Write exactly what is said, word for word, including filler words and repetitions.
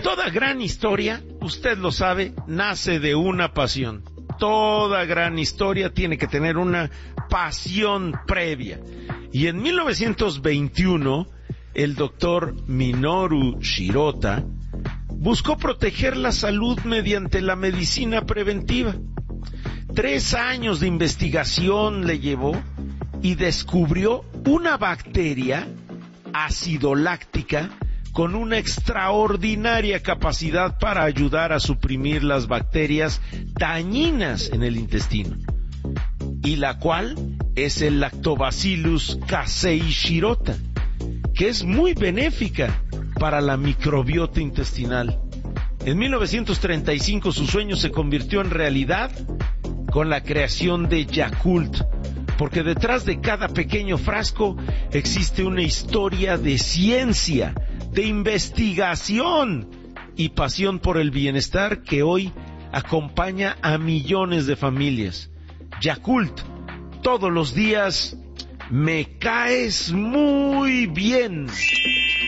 toda gran historia, usted lo sabe, nace de una pasión. Toda gran historia tiene que tener una pasión previa. Y en mil novecientos veintiuno, el doctor Minoru Shirota buscó proteger la salud mediante la medicina preventiva. Tres años de investigación le llevó y descubrió una bacteria acidoláctica con una extraordinaria capacidad para ayudar a suprimir las bacterias dañinas en el intestino, y la cual es el Lactobacillus casei shirota, que es muy benéfica para la microbiota intestinal. En mil novecientos treinta y cinco su sueño se convirtió en realidad con la creación de Yakult, porque detrás de cada pequeño frasco existe una historia de ciencia, de investigación y pasión por el bienestar que hoy acompaña a millones de familias. Yakult, todos los días me caes muy bien.